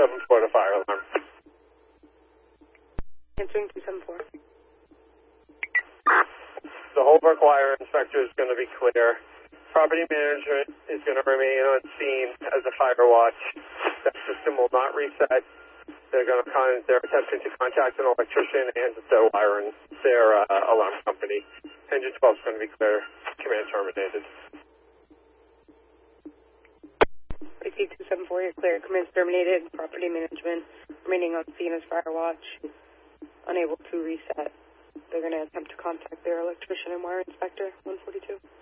274 to fire alarm. Answering 274. The Holbrook wire inspector is going to be clear. Property management is going to remain on scene as a fire watch. That system will not reset. They're attempting to contact an electrician and their alarm company. Engine 12 is going to be clear. Command terminated. Receipt 274, you're clear. Command terminated. Property management remaining on scene as fire watch. Unable to reset. They're going to attempt to contact their electrician and wire inspector. 142.